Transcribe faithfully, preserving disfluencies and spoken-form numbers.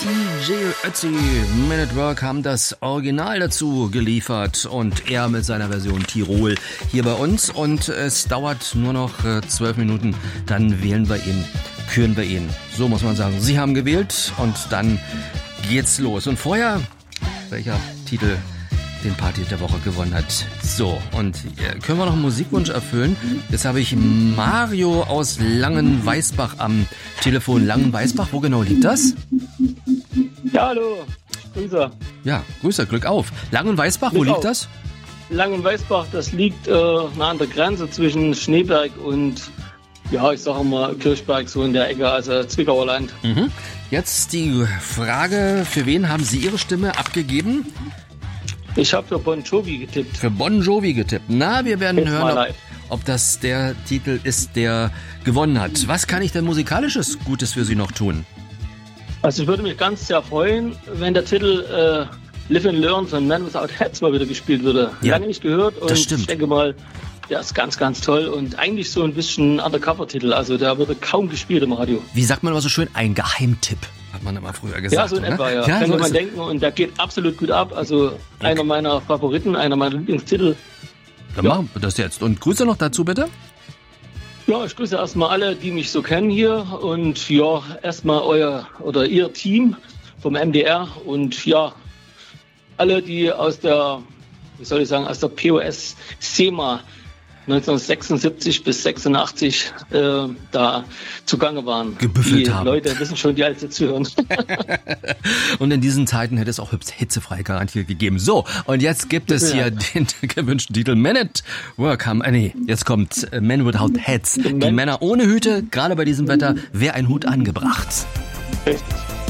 D J Ötzi, Men at Work haben das Original dazu geliefert und er mit seiner Version Tirol hier bei uns und es dauert nur noch zwölf Minuten, dann wählen wir ihn, küren wir ihn. So muss man sagen. Sie haben gewählt und dann geht's los. Und vorher, welcher Titel den Party der Woche gewonnen hat. So, und können wir noch einen Musikwunsch erfüllen? Jetzt habe ich Mario aus Langenweisbach am Telefon. Langenweisbach, wo genau liegt das? Ja, hallo. Grüße. Ja, Grüße, Glück auf. Langenweisbach, wo liegt auf. das? Langenweisbach, das liegt äh, nah an der Grenze zwischen Schneeberg und, ja, ich sage mal Kirchberg, so in der Ecke, also Zwickauer Land. Mhm. Jetzt die Frage, für wen haben Sie Ihre Stimme abgegeben? Ich habe für Bon Jovi getippt. Für Bon Jovi getippt. Na, wir werden Jetzt hören, mal ob, ob das der Titel ist, der gewonnen hat. Was kann ich denn musikalisches Gutes für Sie noch tun? Also ich würde mich ganz sehr freuen, wenn der Titel äh, Live and Learn von Man Without Hats mal wieder gespielt würde. Ja, Lange nicht gehört und das stimmt. Ich denke mal, der ist ganz, ganz toll und eigentlich so ein bisschen Undercover-Titel. Also der wurde kaum gespielt im Radio. Wie sagt man aber so schön, ein Geheimtipp, hat man immer früher gesagt. Ja, so in oder? etwa, ja. ja Kann so man ist denken und der geht absolut gut ab. Also einer meiner Favoriten, einer meiner Lieblingstitel. Dann Ja. machen wir das jetzt. Und Grüße noch dazu, bitte. Ja, ich grüße erstmal alle, die mich so kennen hier und ja, erstmal euer oder ihr Team vom M D R und ja, alle, die aus der, wie soll ich sagen, aus der P O S SEMA neunzehnhundertsechsundsiebzig bis sechsundachtzig äh, da zugange waren. Gebüffelt die haben. Leute wissen schon, die alles zuhören. Und in diesen Zeiten hätte es auch hitzefrei garantiert gegeben. So, und jetzt gibt es hier Ja. den gewünschten Titel Men at Work. Haben, äh, nee, jetzt kommt äh, Men Without Hats. Die Men- Männer ohne Hüte, gerade bei diesem Wetter, wäre ein Hut angebracht. Richtig.